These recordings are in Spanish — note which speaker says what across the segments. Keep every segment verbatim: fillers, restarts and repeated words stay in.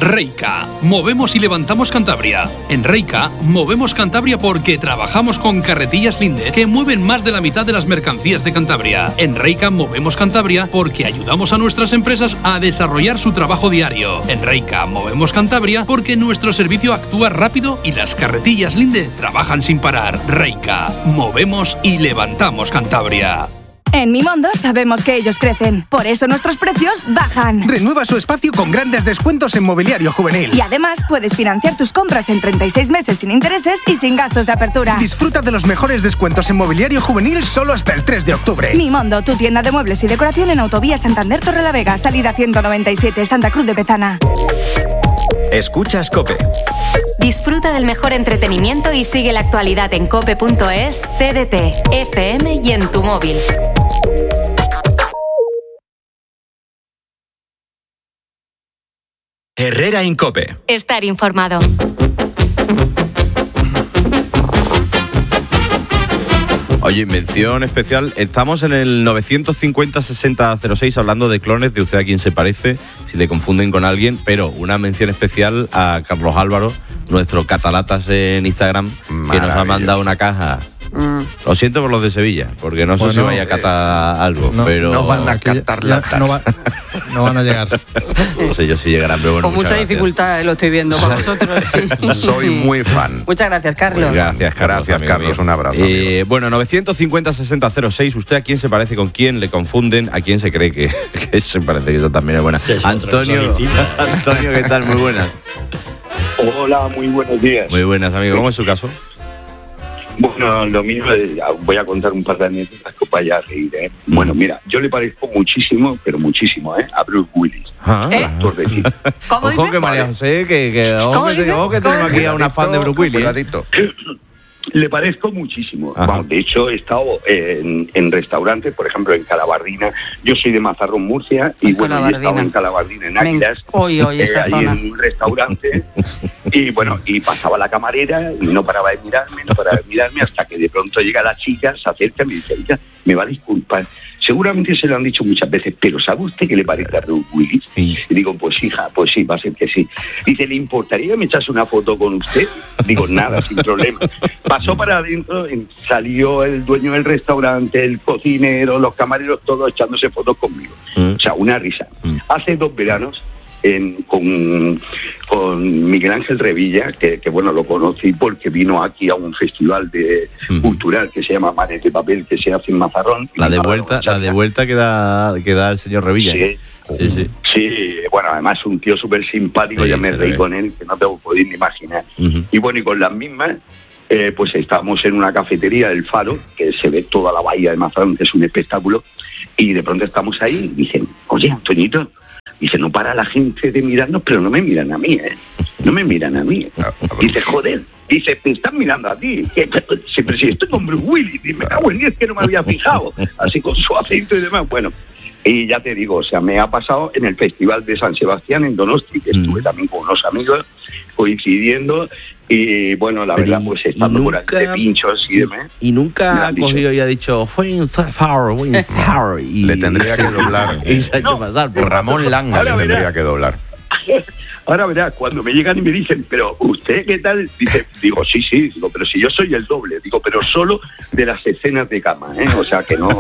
Speaker 1: Reika, movemos y levantamos Cantabria. En Reika, movemos Cantabria porque trabajamos con carretillas Linde que mueven más de la mitad de las mercancías de Cantabria. En Reika, movemos Cantabria porque ayudamos a nuestras empresas a desarrollar su trabajo diario. En Reika, movemos Cantabria porque nuestro servicio actúa rápido y las carretillas Linde trabajan sin parar. Reika, movemos y levantamos Cantabria.
Speaker 2: En Mimondo sabemos que ellos crecen, por eso nuestros precios bajan.
Speaker 3: Renueva su espacio con grandes descuentos en mobiliario juvenil.
Speaker 2: Y además puedes financiar tus compras en treinta y seis meses sin intereses y sin gastos de apertura.
Speaker 3: Disfruta de los mejores descuentos en mobiliario juvenil solo hasta el tres de octubre.
Speaker 2: Mimondo, tu tienda de muebles y decoración en Autovía Santander Torrelavega, salida ciento noventa y siete, Santa Cruz de Bezana.
Speaker 4: Escuchas COPE.
Speaker 5: Disfruta del mejor entretenimiento y sigue la actualidad en cope punto es, C D T, F M y en tu móvil.
Speaker 4: Herrera en COPE.
Speaker 5: Estar informado.
Speaker 6: Oye, mención especial, estamos en el novecientos cincuenta sesenta cero seis hablando de clones, de usted a quién se parece, si le confunden con alguien, pero una mención especial a Carlos Álvaro, nuestro catalatas en Instagram, que nos ha mandado una caja. Mm. Lo siento por los de Sevilla, porque no sé bueno, si vaya a catar eh, algo,
Speaker 7: no,
Speaker 6: pero...
Speaker 7: No van a catar latas. No, va, no van a llegar.
Speaker 6: No sé yo si llegarán, pero bueno,
Speaker 8: con mucha dificultad lo estoy viendo para vosotros.
Speaker 7: Soy muy fan.
Speaker 8: Muchas gracias, Carlos.
Speaker 6: Pues gracias, Carlos.
Speaker 7: Gracias, Carlos. Un abrazo.
Speaker 6: Eh, bueno, novecientos cincuenta sesenta cero seis, ¿usted a quién se parece, con quién le confunden, a quién se cree que, que se parece? Que eso también es buena. Sí, es Antonio, Antonio, ¿qué tal? Muy buenas.
Speaker 9: Hola, muy buenos días.
Speaker 6: Muy buenas, amigo. ¿Cómo es su caso?
Speaker 9: Bueno, lo mismo, voy a contar un par de anécdotas que os vaya a reír, ¿eh? Bueno, mira, yo le parezco muchísimo, pero muchísimo, ¿eh? A Bruce Willis,
Speaker 6: ¿Ah?
Speaker 9: el actor de cine.
Speaker 8: ¿Cómo
Speaker 6: Ojo que María José, que, que, ojo que, ojo que tenemos aquí a una fan de Bruce Willis.
Speaker 9: Le parezco muchísimo. Bueno, de hecho, he estado en, en restaurantes, por ejemplo, en Calabardina. Yo soy de Mazarrón, Murcia, y bueno, he estado en Calabardina, en Águilas,
Speaker 8: hoy, hoy,
Speaker 9: eh,
Speaker 8: esa
Speaker 9: ahí
Speaker 8: zona.
Speaker 9: en un restaurante, y bueno, y pasaba la camarera y no paraba de mirarme, no paraba de mirarme, hasta que de pronto llega la chica, se acerca y me dice, oiga, me va a disculpar. Seguramente se lo han dicho muchas veces, pero ¿sabe usted que le parece a Bruce Willis? Sí. Y digo, pues hija, pues sí, va a ser que sí. Dice, ¿le importaría que me echase una foto con usted? Digo, nada, sin problema. Pasó para adentro, salió el dueño del restaurante, el cocinero, los camareros, todos echándose fotos conmigo. Mm. O sea, una risa. Mm. Hace dos veranos, En, con, con Miguel Ángel Revilla, que, que bueno, lo conocí porque vino aquí a un festival de uh-huh. cultural que se llama Manes de Papel, que se hace en Mazarrón.
Speaker 6: La de vuelta, la de vuelta que da, que da el señor Revilla.
Speaker 9: Sí, sí, sí. sí bueno, además un tío súper simpático, sí, ya me reí ve. con él, que no te podéis ni imaginar. Uh-huh. Y bueno, y con las mismas, eh, pues estábamos en una cafetería del Faro, que se ve toda la bahía de Mazarrón, que es un espectáculo, y de pronto estamos ahí y dicen, oye, Antoñito, dice, no para la gente de mirarnos, pero no me miran a mí, ¿eh? No me miran a mí. Dice, joder, dice, te están mirando a ti. Siempre si estoy con Bruce Willis, dice, me cago en diez que no me había fijado. Así con su acento y demás. Bueno, y ya te digo, o sea, me ha pasado en el Festival de San Sebastián en Donosti, que estuve mm. también con unos amigos coincidiendo. Y bueno, la pero verdad, pues estando nunca, por ahí de pinchos y demás.
Speaker 6: Y, y nunca ha cogido y ha dicho, fue un zafar, fue un zafar. Y
Speaker 7: le tendría que doblar.
Speaker 6: Y se ha hecho no, pasar.
Speaker 7: Por Ramón Langa le tendría verá. que doblar.
Speaker 9: Ahora verás, cuando me llegan y me dicen, pero ¿usted qué tal? Dice, digo, sí, sí, digo, pero si yo soy el doble, digo, pero solo de las escenas de cama, ¿eh? O sea, que no...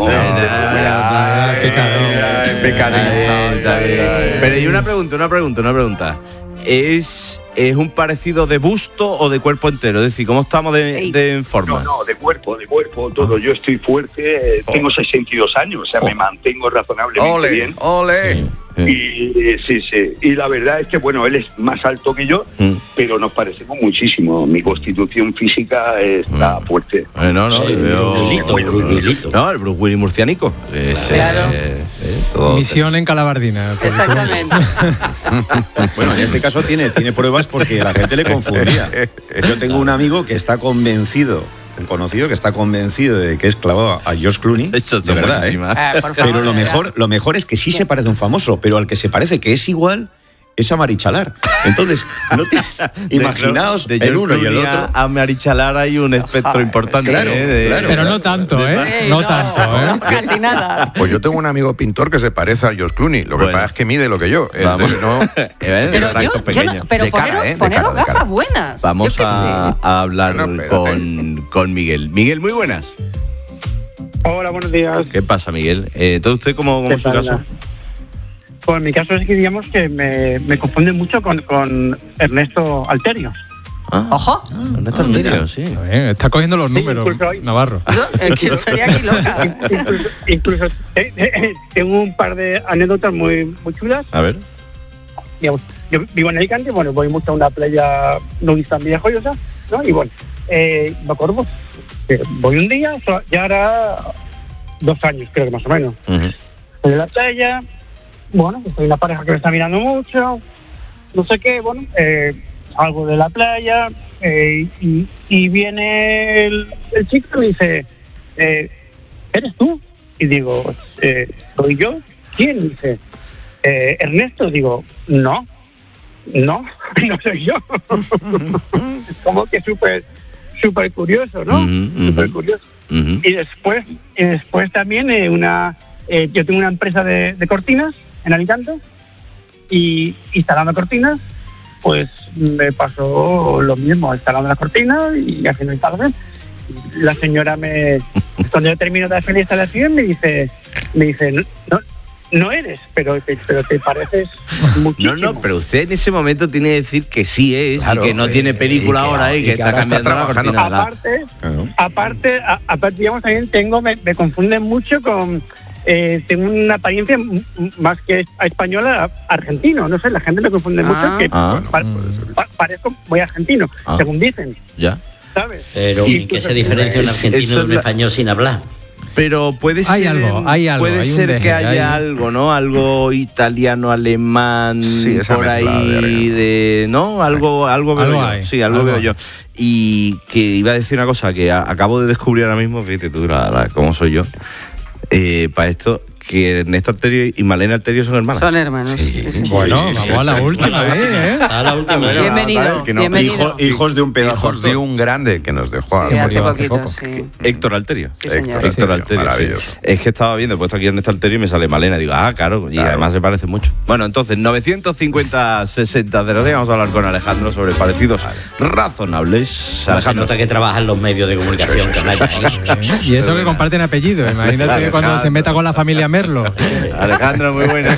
Speaker 6: Pero y una pregunta, una pregunta, una pregunta. ¿Es... ¿Es un parecido de busto o de cuerpo entero? Es decir, ¿cómo estamos de, de forma?
Speaker 9: No, no, de cuerpo, de cuerpo, todo. Yo estoy fuerte, oh. tengo sesenta y dos años, o sea, oh. me mantengo razonablemente
Speaker 7: ole,
Speaker 9: bien.
Speaker 7: ¡Ole!
Speaker 9: Sí. Y sí, sí. Y la verdad es que, bueno, él es más alto que yo, mm. pero nos parecemos muchísimo. Mi constitución física está mm. fuerte.
Speaker 6: Eh, no, no,
Speaker 9: sí,
Speaker 6: yo...
Speaker 9: Brulito,
Speaker 6: Brulito. No, el Bruce Willis murcianico. Es,
Speaker 8: claro.
Speaker 6: Eh, eh, todo
Speaker 10: Misión en Calabardina.
Speaker 8: Exactamente.
Speaker 7: Bueno, en este caso tiene, tiene pruebas porque la gente le confundía. Yo tengo un amigo que está convencido, un conocido que está convencido de que es clavado a George Clooney.
Speaker 6: Esto es
Speaker 7: de verdad, ¿eh?
Speaker 8: Ah, favor,
Speaker 7: pero lo mejor, lo mejor es que sí se parece a un famoso, pero al que se parece que es igual es a Marichalar. Entonces, no te, imaginaos
Speaker 6: de, de
Speaker 7: el uno y el otro.
Speaker 6: A Marichalar hay un espectro importante.
Speaker 7: Claro,
Speaker 6: ¿eh? de,
Speaker 7: claro.
Speaker 10: Pero no tanto, ¿eh? No, no tanto, ¿eh?
Speaker 8: Casi nada.
Speaker 11: Pues yo tengo un amigo pintor que se parece a George Clooney. Lo que
Speaker 6: Bueno.
Speaker 11: pasa es que mide lo que yo.
Speaker 6: Vamos.
Speaker 11: El, no,
Speaker 8: Pero, yo, yo no, pero
Speaker 11: De cara,
Speaker 8: poneros,
Speaker 11: ¿eh? De
Speaker 8: poneros
Speaker 11: cara, de
Speaker 8: gafas
Speaker 11: cara.
Speaker 8: buenas.
Speaker 6: Vamos
Speaker 8: yo qué
Speaker 6: a,
Speaker 8: sé.
Speaker 6: a hablar
Speaker 11: Bueno,
Speaker 6: con, con Miguel. Miguel, muy buenas.
Speaker 12: Hola, buenos días.
Speaker 6: ¿Qué pasa, Miguel? Eh, ¿Todo usted cómo, cómo
Speaker 12: ¿Qué
Speaker 6: es su
Speaker 12: tal?
Speaker 6: caso?
Speaker 12: Pues en mi caso es que digamos que me, me confunde mucho con, con Ernesto Alterio.
Speaker 6: Ah,
Speaker 8: Ojo.
Speaker 6: Ernesto Alterio, sí.
Speaker 10: Bien, está cogiendo los
Speaker 12: Sí,
Speaker 10: números,
Speaker 12: incluso hoy.
Speaker 10: Navarro.
Speaker 8: Yo, es que estaría aquí loca.
Speaker 12: Incluso, incluso eh, eh, tengo un par de anécdotas muy, muy chulas.
Speaker 6: A ver.
Speaker 12: Digamos, yo vivo en Alicante, bueno, voy mucho a una playa nudista en Villajoyosa, ¿no? Y bueno, eh, me acuerdo pues, que voy un día, so- ya hará dos años, creo que más o menos.
Speaker 6: Uh-huh.
Speaker 12: Estoy en la playa, bueno, pues hay una pareja que me está mirando mucho, no sé qué, bueno, eh, salgo de la playa eh, y, y viene el, el chico y me dice, eh, ¿eres tú? Y digo, eh, ¿soy yo? ¿Quién? Y dice, eh, Ernesto. Digo, no, no, no soy yo. Como que súper, súper curioso, ¿no?
Speaker 6: Ujú,
Speaker 12: Súper
Speaker 6: ujú.
Speaker 12: curioso.
Speaker 6: Ujú.
Speaker 12: Y después, y después también eh, una, eh, yo tengo una empresa de, de cortinas en Alicante y instalando cortinas, pues me pasó lo mismo, instalando las cortinas y haciendo instalación. La señora me, cuando yo termino de hacer la instalación, me dice, me dice, no, no, no eres, pero te, pero te pareces muchísimo.
Speaker 6: No, no, pero usted en ese momento tiene que decir que sí es
Speaker 11: Claro,
Speaker 6: y que no
Speaker 11: sí,
Speaker 6: tiene película
Speaker 11: y que-
Speaker 6: ahora y
Speaker 11: y
Speaker 6: que,
Speaker 11: que
Speaker 6: está
Speaker 11: ahora está
Speaker 6: cambiando la
Speaker 11: trabajando.
Speaker 6: cortina. La-
Speaker 12: Aparte,
Speaker 7: Claro.
Speaker 12: aparte, a- aparte, digamos, también tengo, me, me confunden mucho con, eh, tengo una apariencia m- m- más que española, argentino, no sé, la gente me confunde
Speaker 8: Ah.
Speaker 12: mucho, que
Speaker 6: Ah.
Speaker 12: pa- pa- parezco muy argentino,
Speaker 6: Ah.
Speaker 12: según dicen,
Speaker 6: Ya.
Speaker 12: ¿sabes?
Speaker 13: Pero
Speaker 12: Y
Speaker 13: ¿en qué
Speaker 12: pues,
Speaker 13: se diferencia un
Speaker 6: es-
Speaker 13: argentino
Speaker 6: eso
Speaker 13: de
Speaker 6: es
Speaker 13: un
Speaker 6: la-
Speaker 13: español sin hablar?
Speaker 6: Pero puede
Speaker 10: Hay
Speaker 6: ser.
Speaker 10: algo, hay algo,
Speaker 6: Puede
Speaker 10: hay un
Speaker 6: ser
Speaker 10: deje,
Speaker 6: que haya
Speaker 10: hay-
Speaker 6: algo, ¿no? Algo italiano, alemán,
Speaker 11: Sí, esa
Speaker 6: por
Speaker 11: mezcla
Speaker 6: ahí,
Speaker 11: de-
Speaker 6: de. ¿No? Algo, algo veo
Speaker 10: Algo
Speaker 6: yo.
Speaker 10: hay,
Speaker 6: Sí, algo,
Speaker 10: algo
Speaker 6: veo
Speaker 10: hay.
Speaker 6: yo. Y que iba a decir una cosa que a- acabo de descubrir ahora mismo, fíjate tú, la, la- cómo soy yo. Eh, para esto, que Ernesto Alterio y Malena Alterio son hermanas.
Speaker 8: Son hermanos.
Speaker 6: Sí,
Speaker 8: sí, sí.
Speaker 10: Bueno,
Speaker 6: sí,
Speaker 10: vamos a la
Speaker 6: sí.
Speaker 10: última, ¿eh?
Speaker 13: A la última.
Speaker 7: Bueno,
Speaker 8: Bienvenido,
Speaker 7: ¿sabes? Que no,
Speaker 8: bienvenido.
Speaker 7: hijo- hijos de un pedazo.
Speaker 11: Hijos de un grande que nos dejó.
Speaker 8: Sí,
Speaker 11: hace
Speaker 8: hace
Speaker 11: poco.
Speaker 8: poquito, sí.
Speaker 6: Héctor Alterio.
Speaker 8: Sí, señor.
Speaker 6: Héctor
Speaker 11: Sí,
Speaker 6: Alterio.
Speaker 11: maravilloso.
Speaker 6: sí. Es que estaba viendo, he puesto aquí Ernesto Alterio y me sale Malena. Digo, ah, claro, y
Speaker 11: Claro.
Speaker 6: además se parece mucho. Bueno, entonces, novecientos cincuenta sesenta cero seis, vamos a hablar con Alejandro sobre parecidos razonables.
Speaker 13: Se
Speaker 6: Alejandro.
Speaker 13: nota que trabaja en los medios de comunicación. que habláis ahí.
Speaker 10: Y eso que comparten apellido. Imagínate cuando se meta con la familia Merlo.
Speaker 6: Alejandro, muy buena.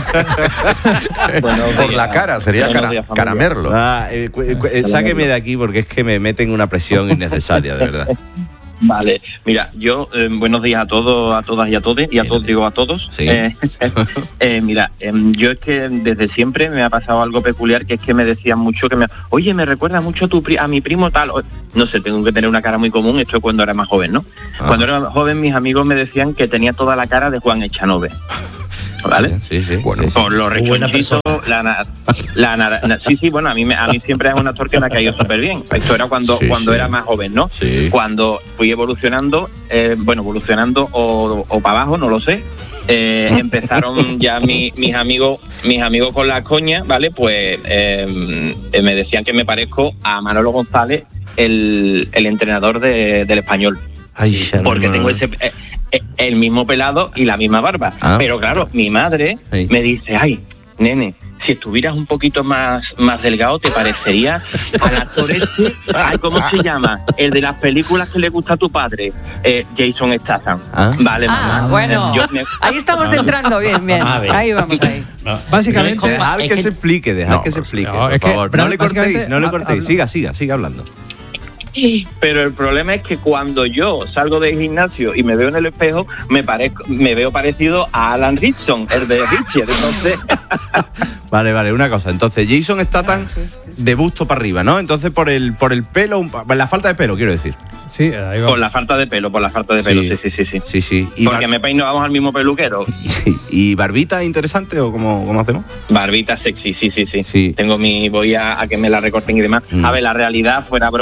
Speaker 11: Por la cara, sería
Speaker 9: Buenos
Speaker 11: cara-
Speaker 9: días, familia.
Speaker 11: caramerlo.
Speaker 6: Ah, eh, cu- cu- eh, sáqueme de aquí porque es que me meten una presión innecesaria, de verdad.
Speaker 9: Vale, mira, yo, eh, buenos días a todos, a todas y a todos, y a todos digo a todos.
Speaker 6: Sí.
Speaker 9: Eh, eh, mira, em, yo es que desde siempre me ha pasado algo peculiar, que es que me decían mucho que me, oye, me recuerda mucho a, tu pri- a mi primo tal, o- no sé, tengo que tener una cara muy común, esto es cuando era más joven, ¿no?
Speaker 6: Ah.
Speaker 9: Cuando era más joven mis amigos me decían que tenía toda la cara de Juan Echanove. ¿Vale?
Speaker 6: Sí, sí.
Speaker 11: Bueno,
Speaker 6: sí, sí.
Speaker 9: Por los
Speaker 13: Muy buena
Speaker 9: rechonchitos, la, na- la nara- na- sí, sí, bueno, a mí, me- a mí siempre es un actor que me ha caído súper bien. Esto era cuando,
Speaker 6: Sí,
Speaker 9: cuando
Speaker 6: sí.
Speaker 9: era más joven, ¿no?
Speaker 6: Sí.
Speaker 9: Cuando fui evolucionando, eh, bueno, evolucionando o, o para abajo, no lo sé, eh, empezaron ya mi- mis amigos mis amigos con las coñas, ¿vale? Pues eh, eh, me decían que me parezco a Manolo González, el, el entrenador de- del Español.
Speaker 6: Ay, ya no,
Speaker 9: Porque
Speaker 6: no,
Speaker 9: tengo
Speaker 6: no.
Speaker 9: ese eh, eh, el mismo pelado y la misma barba.
Speaker 6: Ah.
Speaker 9: Pero claro, mi madre
Speaker 6: Sí.
Speaker 9: me dice, ay, nene, si estuvieras un poquito más, más delgado, te parecería al actor este, ay, ¿cómo se llama? El de las películas que le gusta a tu padre, eh, Jason Statham.
Speaker 6: Ah.
Speaker 9: Vale,
Speaker 8: Ah,
Speaker 9: mamá.
Speaker 8: bueno.
Speaker 9: Yo me-
Speaker 8: Ahí estamos entrando bien, bien.
Speaker 13: A ver.
Speaker 8: Ahí vamos, ahí.
Speaker 10: Básicamente.
Speaker 13: No es
Speaker 6: Dejad
Speaker 13: Es
Speaker 6: que
Speaker 13: que-
Speaker 6: se explique, dejad
Speaker 11: No,
Speaker 6: que se
Speaker 11: pues,
Speaker 6: explique,
Speaker 10: no,
Speaker 6: por
Speaker 10: es que,
Speaker 6: favor.
Speaker 10: pero
Speaker 6: No le cortéis,
Speaker 10: básicamente,
Speaker 6: no le
Speaker 10: ha-
Speaker 6: cortéis.
Speaker 10: habla-
Speaker 6: Siga, siga, siga hablando.
Speaker 9: Pero el problema es que cuando yo salgo del gimnasio y me veo en el espejo, me parezco, me veo parecido a Alan Rickson, el de Richard. Entonces,
Speaker 6: Vale, vale, una cosa. Entonces, Jason Statham de busto para arriba, ¿no? Entonces, por el por el pelo, un pa- la falta de pelo, quiero decir.
Speaker 10: Sí, ahí
Speaker 9: por
Speaker 10: va.
Speaker 9: la falta de pelo, por la falta de pelo, sí, sí, sí. sí.
Speaker 6: Sí, sí. ¿Y,
Speaker 9: Porque
Speaker 6: bar-
Speaker 9: me peino, vamos al mismo peluquero.
Speaker 6: y, y barbita interesante o cómo, cómo hacemos?
Speaker 9: Barbita sexy, sí, sí, sí.
Speaker 6: Sí.
Speaker 9: Tengo mi, voy a, a que me la recorten y demás.
Speaker 6: Mm.
Speaker 9: A ver, la realidad, fuera broma,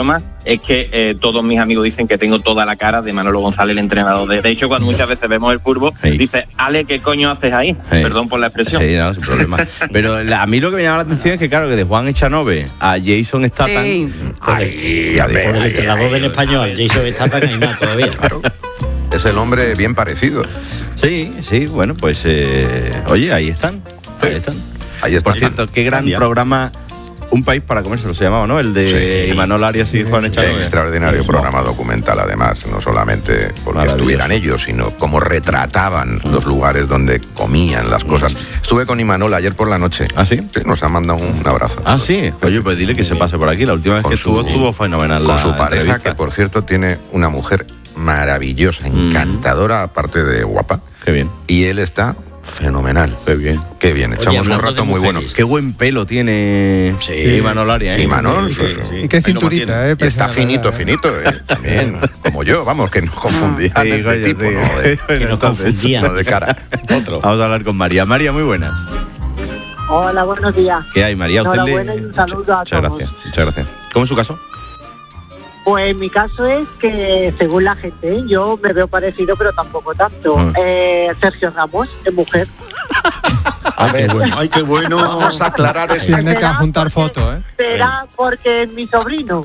Speaker 14: es que eh, todos mis amigos dicen que tengo toda la cara de Manolo González, el entrenador. De, de hecho, cuando muchas veces vemos el fútbol, sí. dice, Ale, ¿qué coño haces ahí? Sí. Perdón por la expresión.
Speaker 6: Sí, no, sin problema. Pero la, a mí lo que me llama la atención es que, claro, que de Juan Echanove a Jason Statham...
Speaker 13: Sí.
Speaker 11: Ay, a ver,
Speaker 13: el entrenador del español, Jason Statham, hay más todavía.
Speaker 11: Claro. Es el hombre bien parecido.
Speaker 6: Sí, sí, bueno, pues... Eh, oye, ahí están. Ahí están.
Speaker 11: Ahí están.
Speaker 6: Por cierto, qué gran Cambia. programa... Un país para comérselo se llamaba, ¿no? El de sí, sí. Imanol Arias y Juan Echanove.
Speaker 11: Extraordinario programa documental, además, no solamente porque estuvieran ellos, sino cómo retrataban mm. los lugares donde comían las cosas. Mm. Estuve con Imanol ayer por la noche.
Speaker 6: ¿Ah, sí?
Speaker 11: Sí, nos ha mandado un abrazo.
Speaker 6: Ah, sí. Oye, pues dile que se pase por aquí. La última vez con que su, estuvo, estuvo fenomenal.
Speaker 11: Con
Speaker 6: la
Speaker 11: su pareja,
Speaker 6: entrevista.
Speaker 11: que por cierto tiene una mujer maravillosa, encantadora, mm. aparte de guapa.
Speaker 6: Qué bien.
Speaker 11: Y él está... fenomenal.
Speaker 6: Qué bien.
Speaker 11: Qué bien. Echamos Oye, un rato muy bueno.
Speaker 6: Qué buen pelo tiene sí. Imanol Arias.
Speaker 11: Sí, Imanol.
Speaker 10: Sí, sí, sí. Y qué cinturita, ¿eh?
Speaker 11: Y está finito, verdad, finito, ¿eh? También. Como yo, vamos, que nos confundían sí, de coño, tipo, sí. ¿no? De,
Speaker 13: que nos confundían.
Speaker 11: No, de cara.
Speaker 6: Otro. Vamos a hablar con María. María, muy buenas.
Speaker 15: Hola, buenos días.
Speaker 6: ¿Qué hay, María? ¿Usted
Speaker 15: Enhorabuena le... y un saludo a
Speaker 6: muchas
Speaker 15: todos.
Speaker 6: Gracias, muchas gracias. ¿Cómo es su caso?
Speaker 15: Pues mi caso es que, según la gente, yo me veo parecido, pero tampoco tanto. Uh-huh. Eh, Sergio Ramos, es mujer.
Speaker 11: Ay, qué bueno. Ay, qué bueno. Vamos a aclarar eso.
Speaker 10: Tiene que adjuntar fotos, ¿eh?
Speaker 15: Será porque es mi sobrino.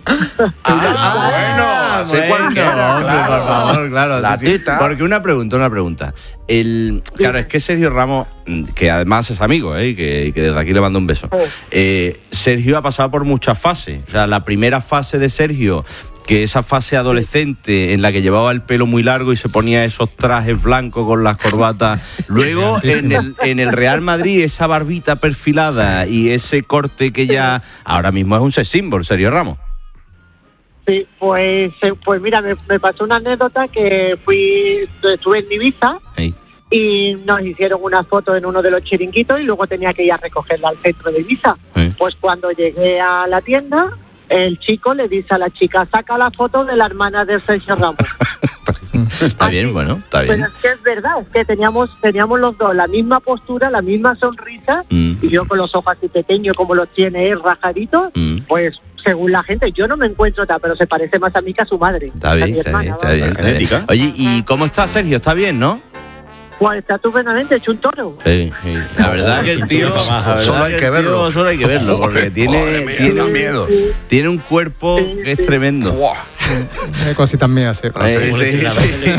Speaker 6: Ah, bueno.
Speaker 11: Sé cuál quiera,
Speaker 6: claro, por favor, claro.
Speaker 11: La
Speaker 6: sí,
Speaker 11: tita.
Speaker 6: Porque una pregunta, una pregunta. El, claro, es que Sergio Ramos, que además es amigo, ¿eh? que, que desde aquí le mando un beso. Eh, Sergio ha pasado por muchas fases. O sea, la primera fase de Sergio, que esa fase adolescente en la que llevaba el pelo muy largo y se ponía esos trajes blancos con las corbatas. Luego, en el, en el Real Madrid, esa barbita perfilada y ese corte que ya ahora mismo es un sex symbol, Sergio Ramos.
Speaker 15: Sí, pues, pues mira, me, me pasó una anécdota que fui, estuve en Ibiza
Speaker 6: hey.
Speaker 15: y nos hicieron una foto en uno de los chiringuitos y luego tenía que ir a recogerla al centro de Ibiza.
Speaker 6: Hey.
Speaker 15: Pues cuando llegué a la tienda, el chico le dice a la chica, saca la foto de la hermana de Sergio Ramos.
Speaker 6: Está bien, bueno, está bien.
Speaker 15: Pero es que es verdad, es que teníamos, teníamos los dos la misma postura, la misma sonrisa, mm. y yo con los ojos así pequeños como los tiene él, rajaditos, mm. pues según la gente, yo no me encuentro tal, pero se parece más a mí que a su madre.
Speaker 6: Está bien, está, hermana, bien está, bien, está bien. Oye, ¿y cómo está Sergio? ¿Está bien, no?
Speaker 15: Pues está estupendamente hecho un toro.
Speaker 6: Sí, sí. La verdad que el tío,
Speaker 11: solo hay que verlo.
Speaker 6: Solo hay que verlo, porque tiene,
Speaker 11: Joder,
Speaker 6: tiene,
Speaker 11: un, miedo.
Speaker 6: tiene un cuerpo sí, que es tremendo.
Speaker 10: Hay cositas mías, sí.
Speaker 6: Eh, sí, sí, sí.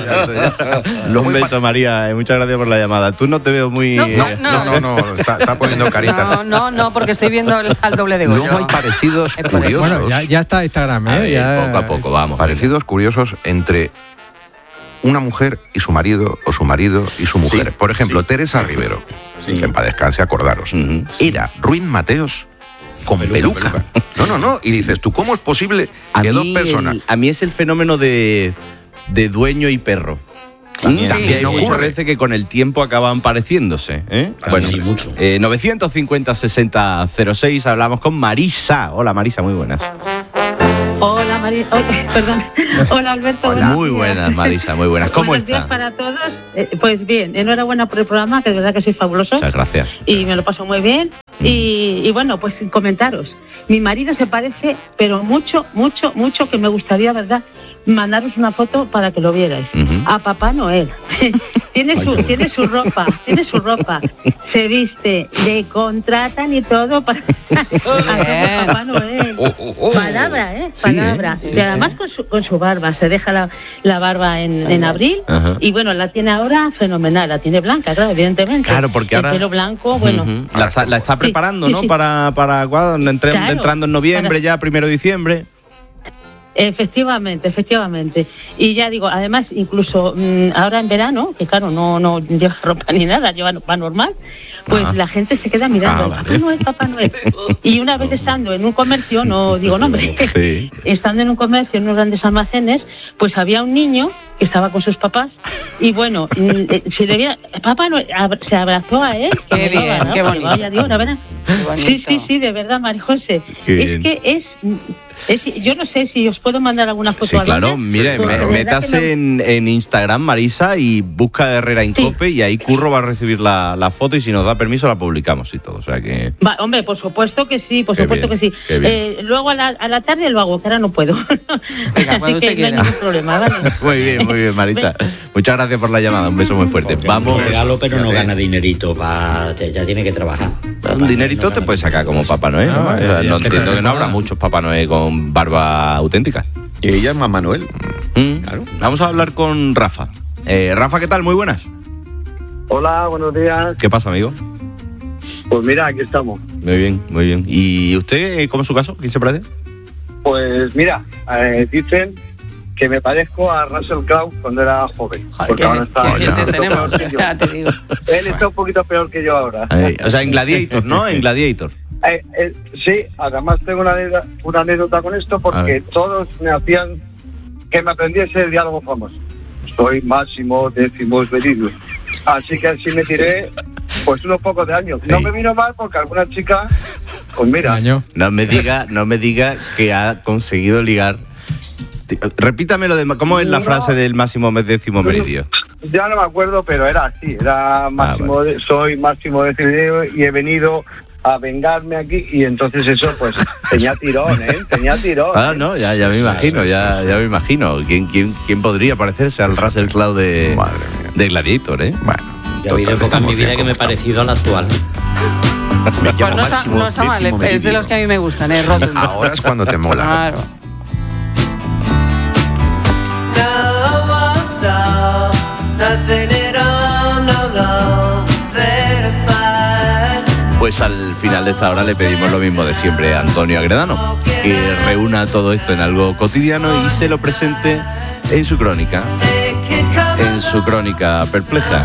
Speaker 6: Un beso, María. Muchas gracias por la llamada. Tú no te veo muy...
Speaker 13: No, no,
Speaker 11: no, no, no está, está poniendo caritas.
Speaker 8: No, no, no, porque estoy viendo el, al doble de Goyo.
Speaker 11: Luego hay parecidos curiosos.
Speaker 10: Bueno, ya, ya está Instagram, ¿eh?
Speaker 6: A ver,
Speaker 10: ya...
Speaker 6: poco a poco, vamos.
Speaker 11: Parecidos venga. curiosos entre una mujer y su marido, o su marido y su mujer. Sí, Por ejemplo, sí. Teresa Rivero, sí. que en paz descanse, acordaros, uh-huh. era Ruiz Mateos con peluca. peluca. No, no, no. Y dices, ¿tú cómo es posible
Speaker 6: a
Speaker 11: que
Speaker 6: mí
Speaker 11: dos personas...
Speaker 6: El, a mí es el fenómeno de, de dueño y perro. También, sí. Que hay muchas ocurre. veces que con el tiempo acaban pareciéndose. ¿eh?
Speaker 13: Ah, bueno, sí, mucho.
Speaker 6: Eh, novecientos cincuenta sesenta cero seis, hablamos con Marisa. Hola, Marisa, muy buenas.
Speaker 16: Hola, Marisa. Oh, perdón. Hola, Alberto.
Speaker 6: Hola. Muy buenas, Marisa, muy buenas. ¿Cómo
Speaker 16: Buenos
Speaker 6: estás?
Speaker 16: Buenos días para todos. Eh, pues bien, enhorabuena por el programa, que de verdad que soy fabuloso.
Speaker 6: Muchas gracias.
Speaker 16: Y me lo paso muy bien. Mm. Y, y bueno, pues comentaros. Mi marido se parece, pero mucho, mucho, mucho, que me gustaría, ¿verdad?, mandaros una foto para que lo vierais. Uh-huh. A Papá Noel. tiene su tiene su ropa, tiene su ropa. Se viste, le contratan y todo para hacer Papá Noel. Oh, oh, oh. Palabra, ¿eh? Palabra. Sí, ¿eh? Sí, y además sí. con su con su barba. Se deja la, la barba en, en abril. Uh-huh. Y bueno, la tiene ahora fenomenal. La tiene blanca, claro, evidentemente.
Speaker 6: Claro, porque
Speaker 16: el
Speaker 6: ahora...
Speaker 16: El pelo blanco, bueno...
Speaker 6: Uh-huh. La, está, la está preparando, sí, ¿no? Sí, sí. Para, para cuando entre, claro, entrando en noviembre, para... ya, primero de diciembre...
Speaker 16: Efectivamente, efectivamente. Y ya digo, además, incluso mmm, ahora en verano, que claro, no no lleva ropa ni nada, lleva va normal, pues ah. la gente se queda mirando, ah, vale. Papá Noel, Papá Noel. Y una vez estando en un comercio, no digo nombre, sí. estando en un comercio, en unos grandes almacenes, pues había un niño que estaba con sus papás y bueno, se le veía, Papá Noel se abrazó a él.
Speaker 8: Qué bien, ¿no? Qué bonito.
Speaker 16: Vaya Dios, la verdad. Sí, sí, sí, de verdad, María José.
Speaker 6: Qué
Speaker 16: Es que es, es... Yo no sé si os puedo mandar alguna foto.
Speaker 6: Sí,
Speaker 16: a
Speaker 6: claro,
Speaker 16: Lola,
Speaker 6: mire,
Speaker 16: porque
Speaker 6: me-
Speaker 16: de verdad
Speaker 6: métase
Speaker 16: que
Speaker 6: en, en Instagram, Marisa, y busca Herrera Incope y ahí Curro va a recibir la, la foto y si nos da permiso la publicamos y todo. O sea que...
Speaker 16: Va, hombre, por supuesto que sí, por
Speaker 6: Qué
Speaker 16: supuesto
Speaker 6: bien,
Speaker 16: que sí.
Speaker 6: qué bien.
Speaker 16: Eh, luego a la, a la tarde lo hago, que ahora no puedo.
Speaker 8: Venga, cuando
Speaker 16: Así
Speaker 8: usted
Speaker 16: que no hay
Speaker 8: quiera.
Speaker 16: ningún problema, ¿vale?
Speaker 6: Muy bien, muy bien, Marisa. Muchas gracias por la llamada, un beso muy fuerte. Vamos.
Speaker 13: Un regalo, pero no gana dinerito, pa, ya tiene que trabajar.
Speaker 6: Un dinerito te puedes sacar como Papá Noel, ¿no?
Speaker 7: Ah,
Speaker 6: O sea,
Speaker 7: ya
Speaker 6: no
Speaker 7: te
Speaker 6: entiendo que no
Speaker 7: preocupa.
Speaker 6: habrá muchos Papá Noel con barba auténtica.
Speaker 7: Y ella es Mamá Noel.
Speaker 6: Mm. Vamos a hablar con Rafa. Eh, Rafa, ¿qué tal? Muy buenas.
Speaker 17: Hola, buenos días.
Speaker 6: ¿Qué pasa, amigo?
Speaker 17: Pues mira, aquí estamos.
Speaker 6: Muy bien, muy bien. ¿Y usted, eh, cómo es su caso? ¿Quién se parece?
Speaker 17: Pues mira, eh, dicen que me parezco a Russell Crowe cuando era joven. Porque
Speaker 8: qué-
Speaker 17: ahora está,
Speaker 8: qué gente
Speaker 17: está
Speaker 8: tenemos,
Speaker 17: peor que yo.
Speaker 8: ya te digo.
Speaker 17: Él está un poquito peor que yo ahora.
Speaker 6: Eh, o sea, en Gladiator, ¿no? En Gladiator.
Speaker 17: Eh, eh, sí, además tengo una, anécdota- una anécdota con esto
Speaker 6: A
Speaker 17: porque
Speaker 6: ver.
Speaker 17: todos me hacían que me aprendiese el diálogo famoso. Soy Máximo Décimos Veridio. Así que así me tiré pues unos pocos de años. No
Speaker 6: Sí.
Speaker 17: me vino mal porque alguna chica, pues mira,
Speaker 6: No me diga, no me diga que ha conseguido ligar. T- Repítame lo de cómo es la
Speaker 17: No.
Speaker 6: frase del Máximo Décimo Meridio.
Speaker 17: ya no me acuerdo, pero era así, era
Speaker 6: Ah,
Speaker 17: Máximo, de- soy Máximo Décimo y he venido a vengarme aquí y entonces eso pues tenía tirón, ¿eh? Tenía tirón.
Speaker 6: Ah, no, ya, ya me imagino, ya, ya me imagino. ¿Quién, quién, quién podría parecerse al Russell Crowe de, de Gladiator, eh?
Speaker 11: Bueno,
Speaker 13: Ya ha habido épocas en mi vida que me he parecido al actual.
Speaker 8: Pues no está, no está mal, es de los que a mí me gustan, es rotundo.
Speaker 11: Ahora es cuando te mola.
Speaker 8: Claro.
Speaker 6: Pues al final de esta hora le pedimos lo mismo de siempre a Antonio Agredano, que reúna todo esto en algo cotidiano y se lo presente en su crónica, en su crónica perpleja.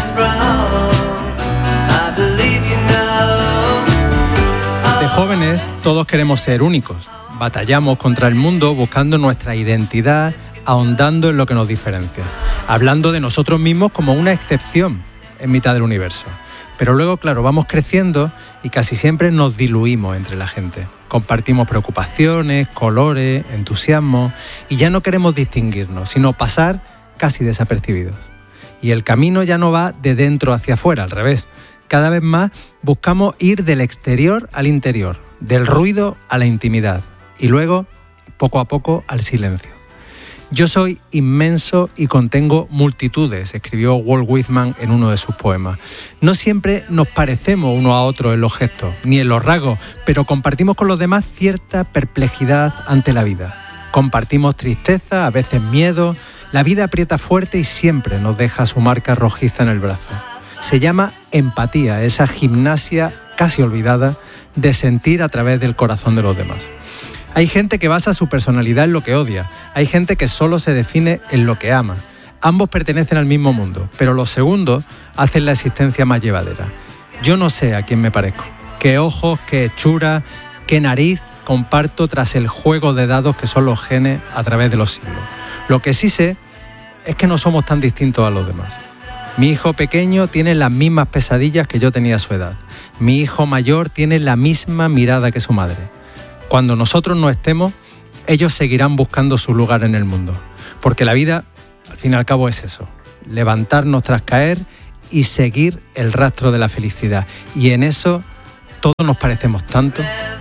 Speaker 10: De jóvenes todos queremos ser únicos. Batallamos contra el mundo buscando nuestra identidad, ahondando en lo que nos diferencia, hablando de nosotros mismos como una excepción en mitad del universo. Pero luego, claro, vamos creciendo y casi siempre nos diluimos entre la gente. Compartimos preocupaciones, colores, entusiasmos y ya no queremos distinguirnos, sino pasar casi desapercibidos. Y el camino ya no va de dentro hacia afuera, al revés. Cada vez más buscamos ir del exterior al interior, del ruido a la intimidad y luego, poco a poco, al silencio. Yo soy inmenso y contengo multitudes, escribió Walt Whitman en uno de sus poemas. No siempre nos parecemos uno a otro en los gestos, ni en los rasgos, pero compartimos con los demás cierta perplejidad ante la vida. Compartimos tristeza, a veces miedo. La vida aprieta fuerte y siempre nos deja su marca rojiza en el brazo. Se llama empatía, esa gimnasia casi olvidada de sentir a través del corazón de los demás. Hay gente que basa su personalidad en lo que odia. Hay gente que solo se define en lo que ama. Ambos pertenecen al mismo mundo, pero los segundos hacen la existencia más llevadera. Yo no sé a quién me parezco, qué ojos, qué hechura, qué nariz comparto tras el juego de dados que son los genes a través de los siglos. Lo que sí sé es que no somos tan distintos a los demás. Mi hijo pequeño tiene las mismas pesadillas que yo tenía a su edad. Mi hijo mayor tiene la misma mirada que su madre. Cuando nosotros no estemos, ellos seguirán buscando su lugar en el mundo. Porque la vida, al fin y al cabo, es eso. Levantarnos tras caer y seguir el rastro de la felicidad. Y en eso todos nos parecemos tanto.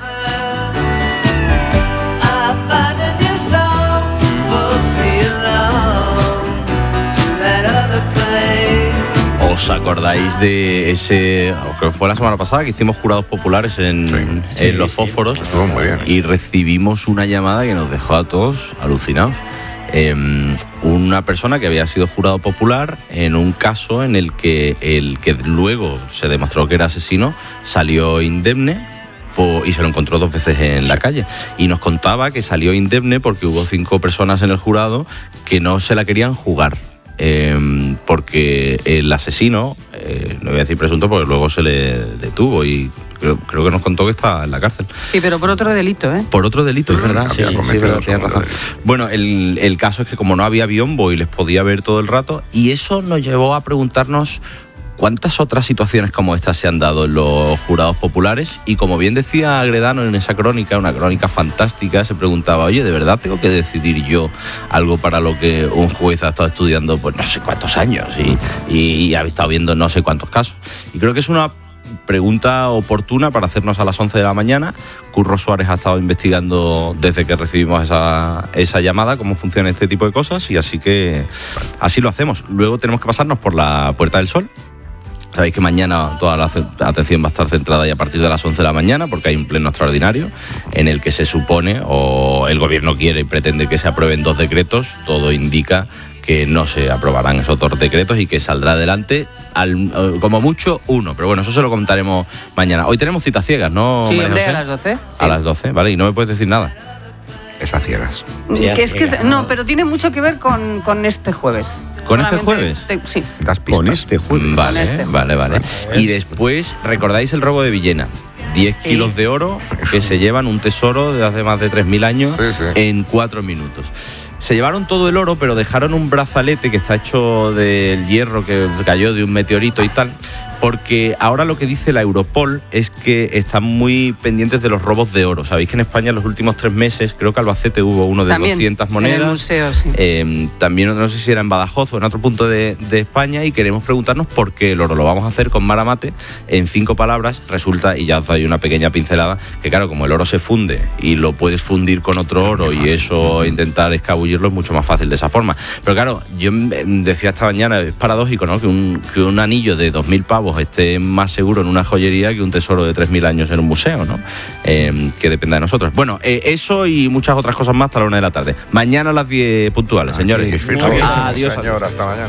Speaker 6: ¿Os acordáis de ese, que fue la semana pasada, que hicimos jurados populares en,
Speaker 11: Sí,
Speaker 6: en
Speaker 11: sí,
Speaker 6: Los
Speaker 11: sí,
Speaker 6: Fósforos?
Speaker 11: estuvo muy bien.
Speaker 6: Y recibimos una llamada que nos dejó a todos alucinados. Eh, una persona que había sido jurado popular en un caso en el que el que luego se demostró que era asesino salió indemne po- y se lo encontró dos veces en la calle. Y nos contaba que salió indemne porque hubo cinco personas en el jurado que no se la querían jugar. Eh, porque el asesino, eh, no voy a decir presunto porque luego se le detuvo y creo, creo que nos contó que está en la cárcel.
Speaker 8: Sí, pero por otro delito, ¿eh?
Speaker 6: Por otro delito, es verdad. Sí,
Speaker 11: había
Speaker 6: sí, sí,
Speaker 11: cometido
Speaker 6: es verdad,
Speaker 11: otro
Speaker 6: tienes razón.
Speaker 11: delito.
Speaker 6: Bueno, el, el caso es que como no había biombo y les podía ver todo el rato, y eso nos llevó a preguntarnos ¿cuántas otras situaciones como esta se han dado en los jurados populares? Y como bien decía Agredano en esa crónica, una crónica fantástica, se preguntaba, oye, ¿de verdad tengo que decidir yo algo para lo que un juez ha estado estudiando pues no sé cuántos años y, y, y ha estado viendo no sé cuántos casos? Y creo que es una pregunta oportuna para hacernos a las once de la mañana. Curro Suárez ha estado investigando desde que recibimos esa, esa llamada cómo funciona este tipo de cosas, y así que así lo hacemos. Luego tenemos que pasarnos por la Puerta del Sol. Sabéis que mañana toda la atención va a estar centrada ya a partir de las once de la mañana, porque hay un pleno extraordinario en el que se supone, o el gobierno quiere y pretende que se aprueben dos decretos. Todo indica que no se aprobarán esos dos decretos y que saldrá adelante al, como mucho uno. Pero bueno, eso se lo comentaremos mañana. Hoy tenemos citas ciegas, ¿no?
Speaker 8: Sí,
Speaker 6: María
Speaker 8: hombre,
Speaker 6: José?
Speaker 8: a las doce. Sí.
Speaker 6: A las doce, ¿vale? Y no me puedes decir nada.
Speaker 11: Esas ciegas.
Speaker 8: Sí, que es que es, no, pero tiene mucho que ver con, con este jueves.
Speaker 6: ¿Con este jueves?
Speaker 8: Te, sí.
Speaker 6: Con este jueves. Vale,
Speaker 8: este.
Speaker 6: vale, vale. Y después, ¿recordáis el robo de Villena? diez kilos de oro que se llevan, un tesoro de hace más de tres mil años, sí, sí. en cuatro minutos. Se llevaron todo el oro, pero dejaron un brazalete que está hecho del hierro que cayó de un meteorito y tal, porque ahora lo que dice la Europol es que están muy pendientes de los robos de oro. Sabéis que en España en los últimos tres meses, creo que Albacete hubo uno de también, doscientas monedas. En el museo, sí. Eh, también no sé si era en Badajoz o en otro punto de, de España, y queremos preguntarnos por qué el oro. Lo vamos a hacer con Mara Mate en cinco palabras. Resulta, y ya os doy una pequeña pincelada, que claro, como el oro se funde y lo puedes fundir con otro oro y eso intentar escabullirlo es mucho más fácil de esa forma. Pero claro, yo decía esta mañana, es paradójico, ¿no? Que un, que un anillo de dos mil pavos esté más seguro en una joyería que un tesoro de tres mil años en un museo, ¿no? Eh, que dependa de nosotros. Bueno, eh, eso y muchas otras cosas más hasta la una de la tarde. Mañana a las diez puntuales, señores.
Speaker 11: Aquí, adiós,
Speaker 6: adiós,
Speaker 11: señor, hasta mañana.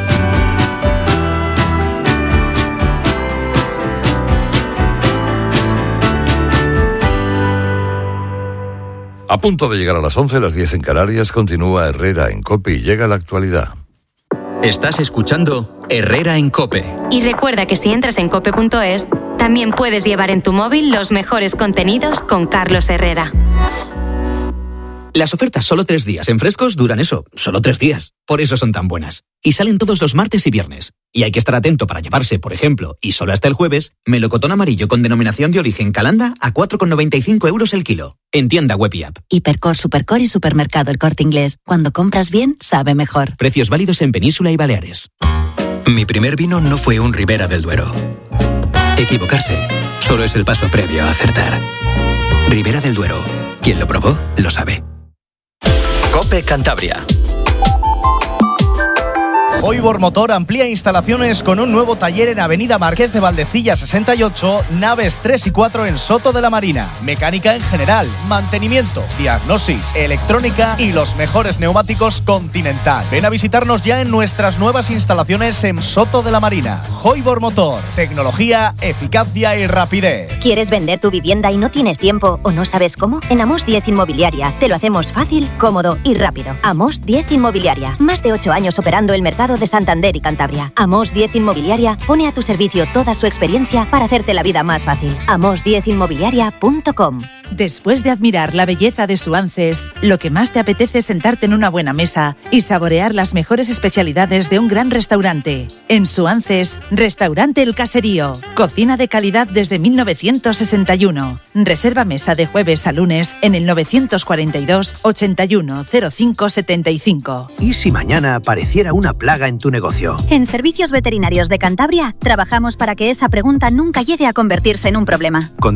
Speaker 18: A punto de llegar a las once, las diez en Canarias, continúa Herrera en COPE y llega la actualidad.
Speaker 4: Estás escuchando Herrera en COPE.
Speaker 5: Y recuerda que si entras en cope punto es, también puedes llevar en tu móvil los mejores contenidos con Carlos Herrera.
Speaker 19: Las ofertas solo tres días en Frescos duran eso, solo tres días. Por eso son tan buenas. Y salen todos los martes y viernes. Y hay que estar atento para llevarse, por ejemplo, y solo hasta el jueves, melocotón amarillo con denominación de origen Calanda a cuatro con noventa y cinco euros el kilo. En tienda web y app.
Speaker 20: Hipercor, Supercor y Supermercado El Corte Inglés. Cuando compras bien, sabe mejor.
Speaker 19: Precios válidos en Península y Baleares.
Speaker 21: Mi primer vino no fue un Ribera del Duero. Equivocarse solo es el paso previo a acertar. Ribera del Duero. Quien lo probó, lo sabe.
Speaker 4: COPE Cantabria.
Speaker 22: Hoybor Motor amplía instalaciones con un nuevo taller en Avenida Marqués de Valdecilla sesenta y ocho, naves tres y cuatro en Soto de la Marina. Mecánica en general, mantenimiento, diagnosis, electrónica y los mejores neumáticos Continental. Ven a visitarnos ya en nuestras nuevas instalaciones en Soto de la Marina. Hoybor Motor, tecnología, eficacia y rapidez.
Speaker 20: ¿Quieres vender tu vivienda y no tienes tiempo o no sabes cómo? En Amos diez Inmobiliaria te lo hacemos fácil, cómodo y rápido. Amos diez Inmobiliaria, más de ocho años operando el mercado de Santander y Cantabria. Amos diez Inmobiliaria pone a tu servicio toda su experiencia para hacerte la vida más fácil. amos diez inmobiliaria punto com.
Speaker 23: Después de admirar la belleza de Suances, lo que más te apetece es sentarte en una buena mesa y saborear las mejores especialidades de un gran restaurante. En Suances, Restaurante El Caserío. Cocina de calidad desde mil novecientos sesenta y uno. Reserva mesa de jueves a lunes en el novecientos cuarenta y dos, ochenta y uno, cero cinco setenta y cinco.
Speaker 24: ¿Y si mañana apareciera una plaga en tu negocio?
Speaker 25: En Servicios Veterinarios de Cantabria trabajamos para que esa pregunta nunca llegue a convertirse en un problema.
Speaker 24: Con